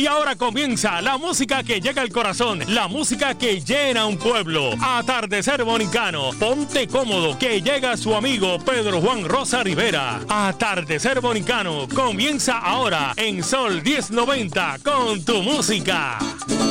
Y ahora comienza la música que llega al corazón, la música que llena un pueblo. Atardecer Bonicano, ponte cómodo que llega su amigo Pedro Juan Rosa Rivera. Atardecer Bonicano comienza ahora en Sol 1090 con tu música.